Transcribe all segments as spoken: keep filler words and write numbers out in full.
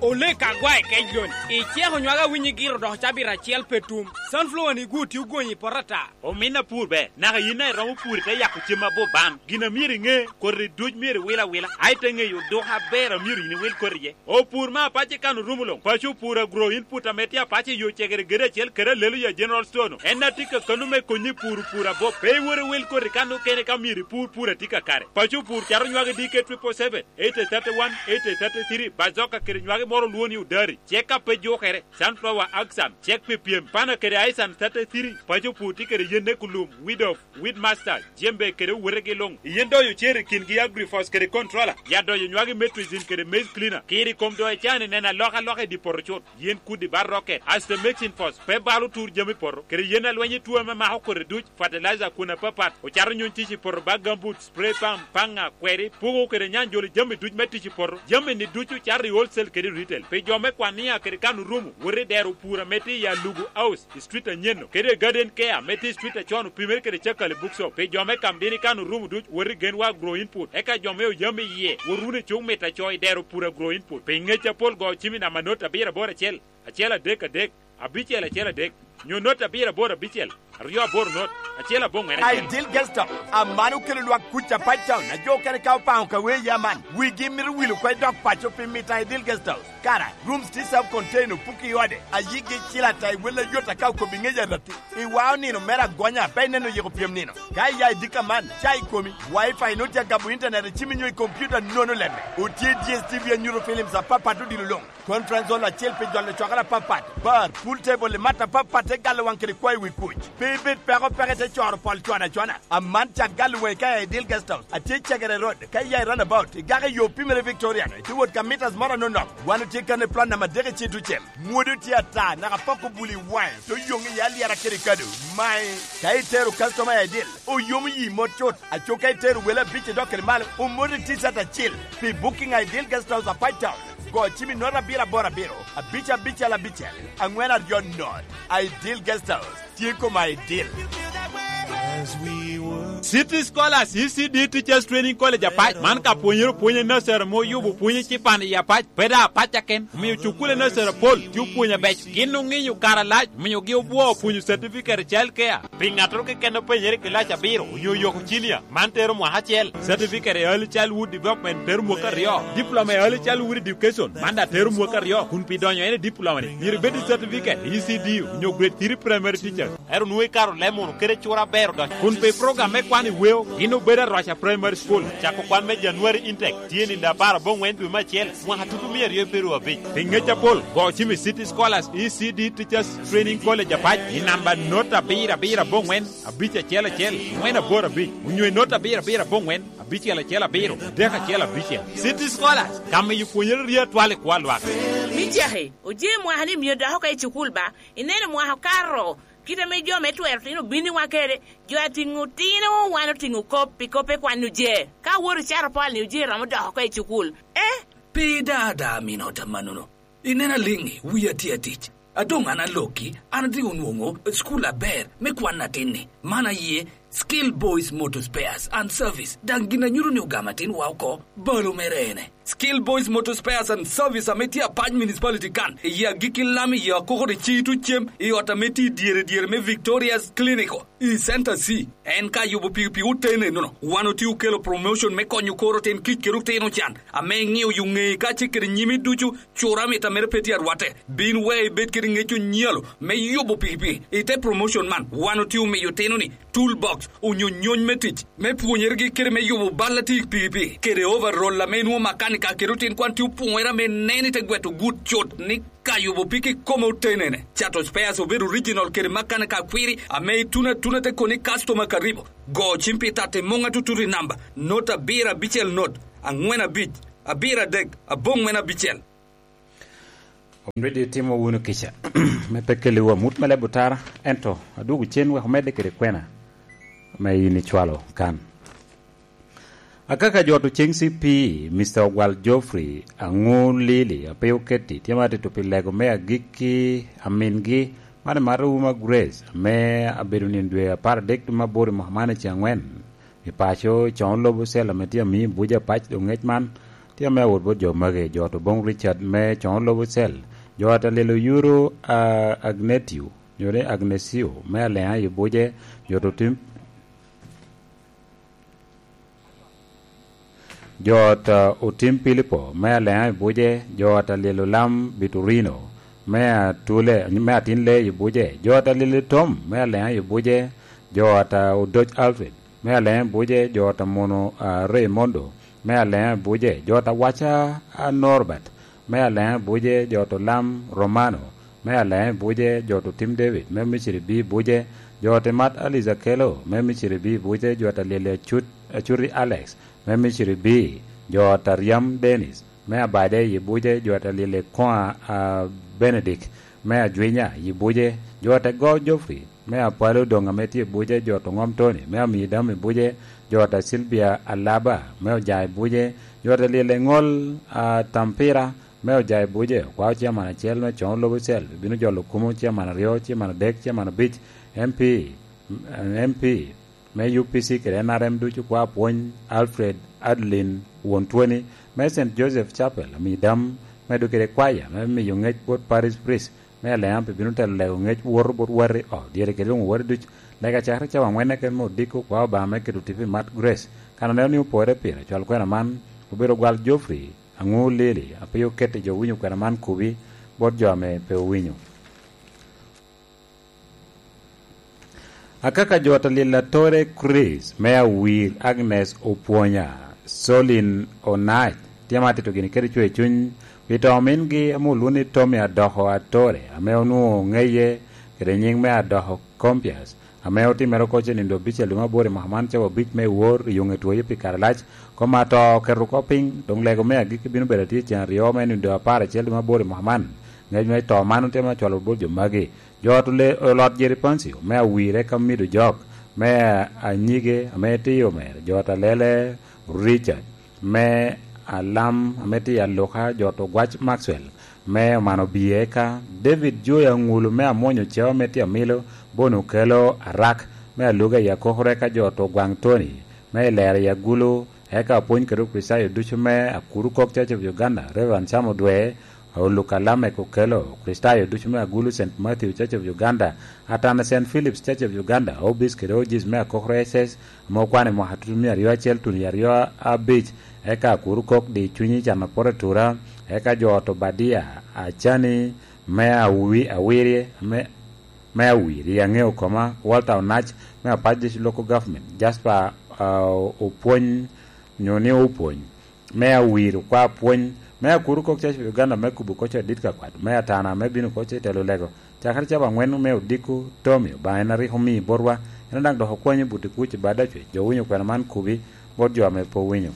ole ka gwa ke jon e che ho nywaga winyi giro do chabira chiel petum sunflower ni guti ugonyi porata o mina pur be na ga yina ro pur te yaku chima bo ban gina miri nge korri duj miri wila wila ai te nge yo do ha bera miri ni wil korrie o pur ma pache kanu rumulong pachu pura grow input ametia pache yo chegere gere chel kere lelu ya general stone enna tika kanu me konyi pur pura bo pe wore wil korri kanu kene kamiri pur pura tika kare pachu pur charo nywaga dike triple seven eight three one eight three three bazoka kere nywaga moro luoni udari cheka pe jo kere sunflower axam check ppm pana kere aisan thirty-three pacho puti kere yende kulum weed of weed master jembe kere werege long yendo yo chere kingi agrifos kere controller yado yo nywagi metrizin kere maize cleaner kiri komdo e chane nena loka loka di porchot yen kudi bar rocket as the mixing force pe balu tour jemi porro kere yena lwenye tuwa ma ma hokore duch fertilizer kuna papat o charo nyon tichi porro bagambut spray pam panga kweri pugo kere nyanjoli jemi duch metichi porro jemi ni duchu chari wholesale kere retail pe jome kwania kere kanu rumu wore deru pura meti ya lugu house street nyeno kere garden care meti street chonu primer kere chakale bookshop pe jome kambini kanu rumu duch wore genwa grow input eka jome o yame ye worune chung meta choy deru pura grow input pe ngecha pol go chimi na manota bira bora chel achela dek dek abichela chela dek nyo nota bira bora bichel Rio bor not achela bong ene Ideal guest up amanu kele lwa kucha paitown na jo kele ka pa ka we yaman we give me will ko dog pacho pe mit Ideal guest house kara rooms this have contain puki yode ayige chila tai wala yota ka ko bingeja dati e wa ni no mera gonya pe ne no yego piem nino kai ya dika man chai komi wifi no tia gabu internet chimi nyo computer no no lemme o tie D S T V and Euro films a papa to di long conference on la chelpe jole chokala papa bar pool table le mata papa te gal wankere kwai we coach bibit pero perete chor pol chona chona a man cha galwe ka Ideal guest house a chegere road kai ya run about gare yo pimere Victoria no ti wot ka meters mora no no wanu chekane plan na madere chitu chem modu tiata na ka poko buli wine to yongi ya liara kere kado mai kai teru customer Ideal o yomi yi mochot a chokai teru wela biche dokere mal o modu tisata chill fi booking Ideal guest house a fight town go chimi nora bira bora biro a bicha bicha la bicha angwena your not Ideal guest house tieko my Ideal as we were City Scholars E C D Teachers Training College apach man ka ponyo ponyo nursery mo yubu ponyo chipan ya pach peda pachaken mi chukule nursery pol ju ponyo bech kinu ngi yu kara lach mi yu giu buo ponyo certificate child care pingatro ke keno penyere ke lacha biro yu yo kuchilia man tero mo hachel certificate early childhood development tero mo kario diploma early childhood education manda tero mo kario kun pidonyo ene diploma ni yiri bedi certificate E C D nyo grade three primary teacher eru nuwe karo lemon kere chura bero da kun pe program e kwani weo ino beda rocha primary school chako kwan me January intake tieni da para bon wendu ma chel mo hatutu mier yo peru abi pingecha pol go chimi City Scholars E C D Teachers Training College apach inamba nota bira bira bon wen abicha chela chel wena bora bi unyo nota bira bira bon wen abicha la chela biro deka chela bicha City Scholars kama yu kunyer ria twale kwalwa mijahe oje mo hani mi da hoka ichikulba inene mo hakaro kita me jo metu ertino bini wakere jo atingu tino wano tingu kopi kope kwa nuje ka wori chara pal ni uje ramu da hoka ichikul eh pida da mino tamanuno inena lingi wiya tia tich adong ana loki ana di unwongo skula ber me kwana tini mana ye Skill Boys Motor Spares and Service dangina nyuru ni ugamatin wauko bolo merene Skill Boys Motor Spares and Service ameti a Paj Municipality kan ya gikilami ya koko de chitu chem i otameti diere diere me Victoria's Clinico i Center C enka yubu pi pi utene no no wano ti ukelo promotion me konyu koro ten kikiru teno chan ame ngiu yunge ka chikiri nyimi duchu chura meta mere peti arwate bin way bet kiri ngechu nyalo me yubu pi pi ite promotion man wano ti ume yuteno ni toolbox unyo nyon metich me punyergi kere me yubu balati pipi kere overall la menu makanika kerutin kwanti upuera me neni te gwetu good shot ni kayubu piki como tenene chato spares over original kere makanika kwiri ame tuna tuna te koni customer karibu go chimpi tate monga tuturi namba nota bira bichel not angwena bich abira deg abongwena bichel Omredi timo wunu kisha me pekele wa mutmele butara ento adugu chen we homede kere kwena me yini chwalo kan akaka jotu chengsi pi Mister Ogwal Geoffrey angun lili apeo keti tiamati tupilego me agiki amingi mane maru uma Grace me abedunin dwe apar dek tuma bori mohamane changwen ipacho chon lobu sela metia mi buja pach do ngechman tia me wot bo jo mage jo to bong Richard me chon lobo sel jo ata lelo euro uh, agnetiu yore agnesio me le ayo boje jo to tim Jota utim Pilipo, mea lea buje, jota lilo lam biturino, mea tule, mea tinle buje, jota lilo tom, mea lea buje, jota udoj Alfred, mea lea buje, jota mono uh, Raymondo, mea lea buje, jota wacha uh, Norbert, mea lea buje, jota lam Romano, mea lea buje, jota Tim David, mea michiri bi buje, jota mat Aliza Kelo, mea michiri bi buje, jota lile chut, uh, churi Alex, me michiri bi jota Riam Dennis me abade yibuje jota lile kwa uh, Benedict me ajwinya yibuje jota Go Joffrey me apalo donga meti yibuje jota Ngom Tony me amidam yibuje jota Sylvia Alaba me jai buje jota lile ngol uh, Tampira me jai buje kwa chia mana chel me chon lobo sel binu jolo kumu chia mana rio chia mana dek chia mana bich M P M P me U P C ke N R M du kwa pon Alfred Adlin one twenty me Saint Joseph Chapel mi dam me du ke kwaya me mi yongech bot Paris Priest me le am binu tel le ngech wor bot wari o dire ke lu wor du le ka chara cha wangwene ke mo diko kwa ba me ke du tipi Mat Grace kana ne ni pore pire chal ko na man ubiro gwal Joffrey angu lele apiyo kete jo winyu kana man kubi bot jo me pe winyu Akaka jota lila Tore Chris, Mea Wir Agnes Opuonya, Solin Onaj, tiamati to gini keri chwe chun, wito mingi amu luni tomi adoho atore, ameo nuo ngeye, kere nying me adoho kompias, ameo ti mero koche nindo biche luma bore mahaman chawa bich me wor yunge tuwe pi karalach, koma to keru koping, dong lego mea giki binu berati chan rio me nindo apare che luma bore mahaman, ngay me to manu tema chwalo bojo magi, Jot le lot Jerry Pansio, me wire kamidu jok, me anyige, me tiyo mer, jota lele Richard, me alam, me ti aloha, joto Gwach Maxwell, me mano bieka, David Joya ngulu, me amonyo cheo, me ti amilo, bonu kelo arak, me aluga ya kohoreka joto Gwang Tony, me lere ya gulu, heka apony keru krisayo ducho me akuru kok Church of Uganda, Reverend Samo Dwe, Lukalame Kokelo, Kristayo Duchme Agulu Saint Matthew Church of Uganda, Atana Saint Philip's Church of Uganda, Obis Kerojis Mea Kokreses, Mokwane Mohatumia Rio Chel Tunia Rio Abich, Eka Kurukok de Chuni Chanaporatura, Eka Joto Badia, Achani, Mea Wi Awiri, Mea Wiri, Angeo Koma, Walter Nach, Mea Padish Local Government, Jasper Upon, Nyoni Upon, Mea Wir, Kwa Pon, Mea kuru kok Church of Uganda me kubu kocha ditka kwat mea tana me binu kocha telo lego chakar chaba ngwenu me udiku tomi ba enari homi borwa ena dang do hokwenye buti kuchi bada chwe jo winyo kwa man kubi bot jo me po winyo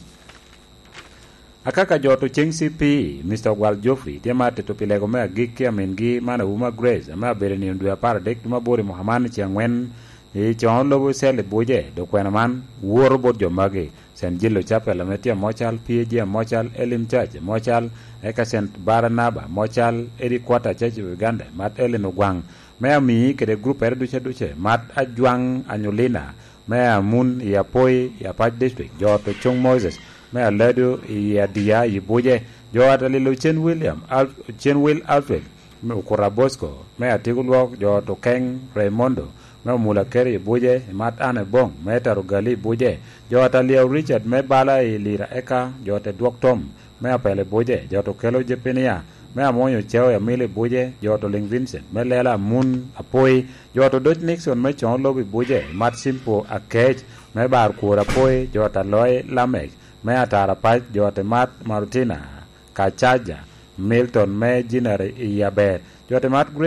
akaka joto cheng C P Mister Gwal Joffrey tema te topi lego mea giki amengi mana uma Grace mea bere ni nduya para dek tuma bori Muhammad chia ngwen e chon lobo sele boje do kwa man woro bot jo mage Saint Gillo Chapel ametia Mochal, P A G Mochal, Elim Church, Mochal, Eka Saint Baranaba, Mochal, Eri Quarter Church of Uganda, Mat Ellen Ogwang, Mea mi kede group er duche duche, Mat Ajwang Anyolina, Mea Mun Yapoi, Yapach District, Joto Chung Moses, Mea Ledo Yadia Yiboje, Joata Lilo Chen William, Al Chen Will Alfred, Ukura Bosco, Mea Tigulwok, Joto Keng Raymondo, me mula keri buje mat ane bong me tarugali buje jota Leo Richard me bala ilira eka jota Dwok Tom me apele buje joto Kelo Jepenia me amonyo cheo ya mile buje joto Ling Vincent me lela mun apoi joto Dodge Nixon me chon lobi buje mat simpo akech me bar kura poi jota Loy Lamek me atara pach jota mat Marutina Kachaja Milton me jinare iyaber jota mat